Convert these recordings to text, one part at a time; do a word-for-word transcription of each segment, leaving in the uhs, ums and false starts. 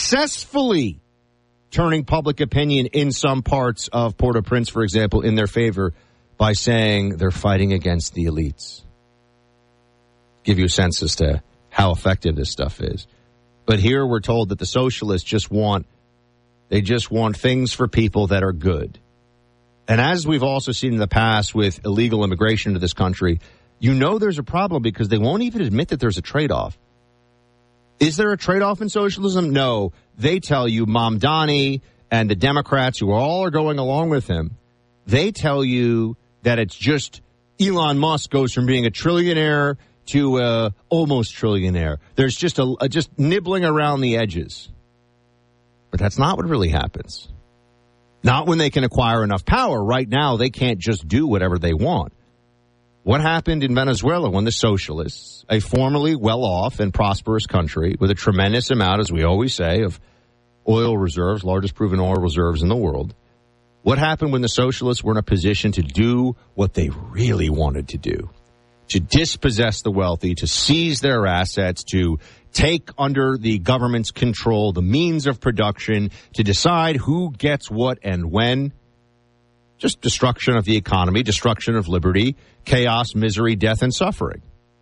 successfully turning public opinion in some parts of Port-au-Prince, for example, in their favor by saying they're fighting against the elites. Give you a sense as to how effective this stuff is. But here we're told that the socialists just want, they just want things for people that are good. And as we've also seen in the past with illegal immigration to this country, you know there's a problem because they won't even admit that there's a trade-off. Is there a trade-off in socialism? No. They tell you, Mamdani and the Democrats who all are going along with him, they tell you that it's just Elon Musk goes from being a trillionaire to uh, almost trillionaire. There's just a, a just nibbling around the edges. But that's not what really happens. Not when they can acquire enough power. Right now, they can't just do whatever they want. What happened in Venezuela when the socialists, a formerly well-off and prosperous country with a tremendous amount, as we always say, of oil reserves, largest proven oil reserves in the world, what happened when the socialists were in a position to do what they really wanted to do? To dispossess the wealthy, to seize their assets, to take under the government's control the means of production, to decide who gets what and when. Just destruction of the economy, destruction of liberty, chaos, misery, death, and suffering.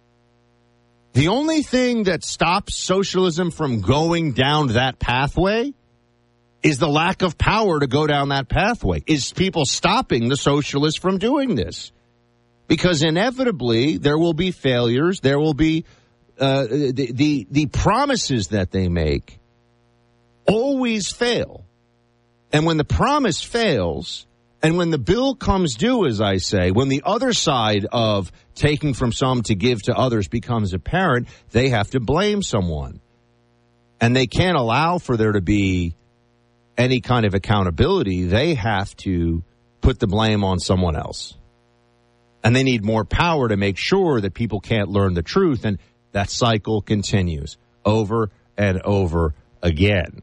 The only thing that stops socialism from going down that pathway is the lack of power to go down that pathway, is people stopping the socialists from doing this. Because inevitably there will be failures, there will be uh, the, the the promises that they make always fail. And when the promise fails, and when the bill comes due, as I say, when the other side of taking from some to give to others becomes apparent, they have to blame someone. And they can't allow for there to be any kind of accountability. They have to put the blame on someone else. And they need more power to make sure that people can't learn the truth. And that cycle continues over and over again.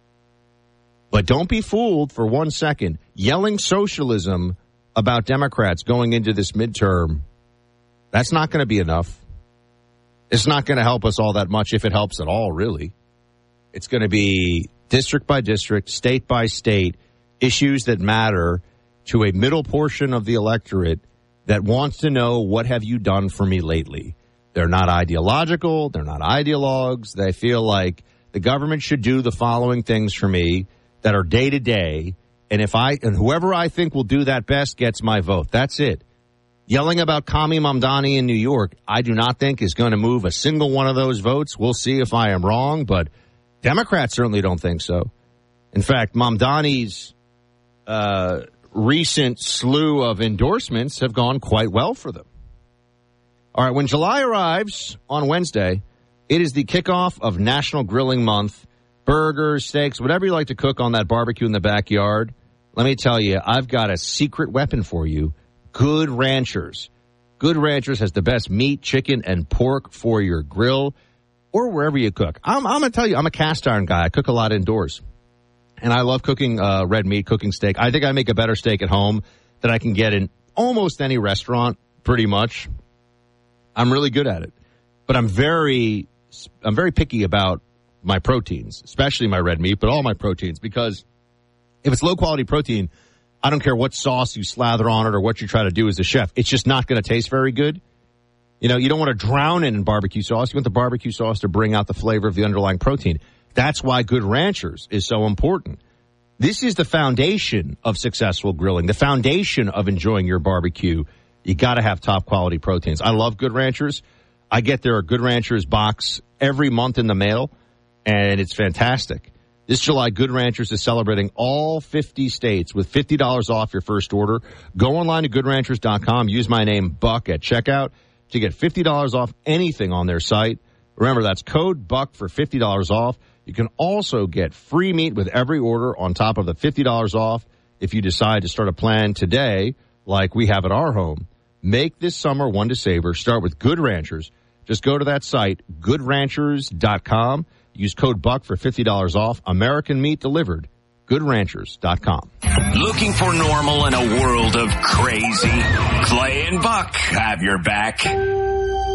But don't be fooled for one second. Yelling socialism about Democrats going into this midterm, that's not going to be enough. It's not going to help us all that much, if it helps at all, really. It's going to be district by district, state by state, issues that matter to a middle portion of the electorate that wants to know, what have you done for me lately? They're not ideological. They're not ideologues. They feel like the government should do the following things for me that are day to day. And if I, and whoever I think will do that best gets my vote. That's it. Yelling about Kami Mamdani in New York, I do not think is going to move a single one of those votes. We'll see if I am wrong, but Democrats certainly don't think so. In fact, Mamdani's, uh, recent slew of endorsements have gone quite well for them. All right, when July arrives on Wednesday, it is the kickoff of National Grilling Month. Burgers, steaks, whatever you like to cook on that barbecue in the backyard. Let me tell you, I've got a secret weapon for you. Good Ranchers. Good Ranchers has the best meat, chicken, and pork for your grill or wherever you cook. I'm, I'm going to tell you, I'm a cast iron guy. I cook a lot indoors. And I love cooking uh, red meat, cooking steak. I think I make a better steak at home than I can get in almost any restaurant, pretty much. I'm really good at it. But I'm very, I'm very picky about my proteins, especially my red meat, but all my proteins, because if it's low-quality protein, I don't care what sauce you slather on it or what you try to do as a chef. It's just not going to taste very good. You know, you don't want to drown it in barbecue sauce. You want the barbecue sauce to bring out the flavor of the underlying protein. That's why Good Ranchers is so important. This is the foundation of successful grilling, the foundation of enjoying your barbecue. You got to have top quality proteins. I love Good Ranchers. I get their Good Ranchers box every month in the mail, and it's fantastic. This July, Good Ranchers is celebrating all fifty states with fifty dollars off your first order. Go online to good ranchers dot com. Use my name, Buck, at checkout to get fifty dollars off anything on their site. Remember, that's code BUCK for fifty dollars off. You can also get free meat with every order on top of the fifty dollars off if you decide to start a plan today like we have at our home. Make this summer one to savor. Start with Good Ranchers. Just go to that site, good ranchers dot com. Use code BUCK for fifty dollars off. American meat delivered. good ranchers dot com. Looking for normal in a world of crazy? Clay and Buck have your back.